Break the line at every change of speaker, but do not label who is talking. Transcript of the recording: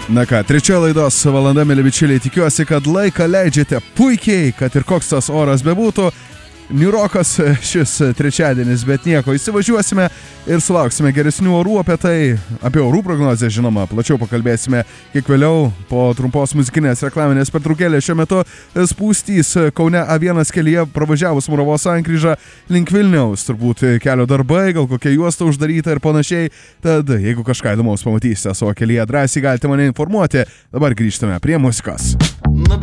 Na ką, trečioji laidos valanda, mėly bičiuliai, tikiuosi, kad laiką leidžiate puikiai, kad ir koks tas oras bebūtų. Niūrokas šis trečiadienis, bet nieko, įsivažiuosime ir sulauksime geresnių orų. Apie orų prognozę, žinoma, plačiau pakalbėsime kiek vėliau po trumpos muzikinės reklaminės pertraukėlės. Šiuo metu spūstys Kaune A1 kelyje pravažiavus Muravos sankryžą link Vilniaus. Turbūt kelio darbai, gal kokia juosta uždaryta ir panašiai. Tad, jeigu kažką įdomaus pamatysite savo kelyje, drąsiai galite mane informuoti. Dabar grįžtame prie muzikos.